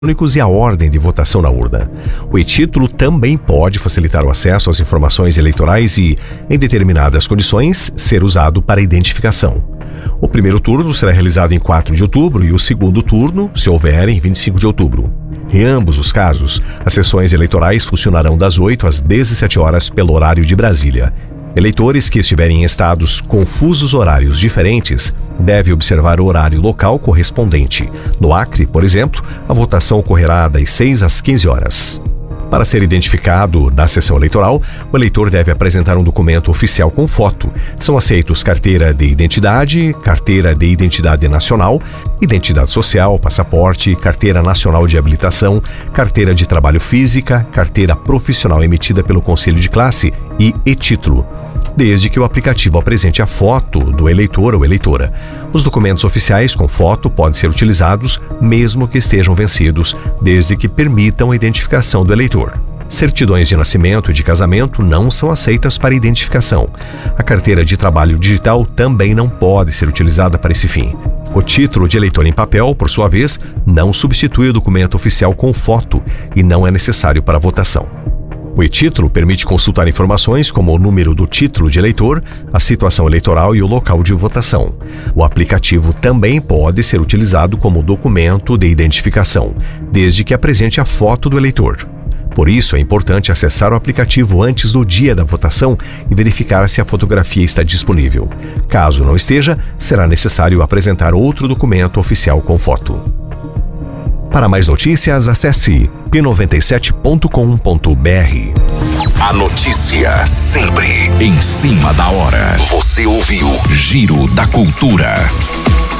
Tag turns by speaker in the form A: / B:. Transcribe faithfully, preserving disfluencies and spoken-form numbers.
A: eletrônicos e a ordem de votação na urna. O e-título também pode facilitar o acesso às informações eleitorais e, em determinadas condições, ser usado para identificação. O primeiro turno será realizado em quatro de outubro e o segundo turno, se houver, em vinte e cinco de outubro. Em ambos os casos, as sessões eleitorais funcionarão das oito às dezessete horas pelo horário de Brasília. Eleitores que estiverem em estados com fusos horários diferentes devem observar o horário local correspondente. No Acre, por exemplo, a votação ocorrerá das seis às quinze horas. Para ser identificado na sessão eleitoral, o eleitor deve apresentar um documento oficial com foto. São aceitos carteira de identidade, carteira de identidade nacional, identidade social, passaporte, carteira nacional de habilitação, carteira de trabalho física, carteira profissional emitida pelo Conselho de Classe e e-título, desde que o aplicativo apresente a foto do eleitor ou eleitora. Os documentos oficiais com foto podem ser utilizados mesmo que estejam vencidos, desde que permitam a identificação do eleitor. Certidões de nascimento e de casamento não são aceitas para identificação. A carteira de trabalho digital também não pode ser utilizada para esse fim. O título de eleitor em papel, por sua vez, não substitui o documento oficial com foto e não é necessário para a votação. O e-título permite consultar informações como o número do título de eleitor, a situação eleitoral e o local de votação. O aplicativo também pode ser utilizado como documento de identificação, desde que apresente a foto do eleitor. Por isso, é importante acessar o aplicativo antes do dia da votação e verificar se a fotografia está disponível. Caso não esteja, será necessário apresentar outro documento oficial com foto. Para mais notícias, acesse p noventa e sete ponto com ponto b r.
B: A notícia sempre em cima da hora. Você ouviu Giro da Cultura.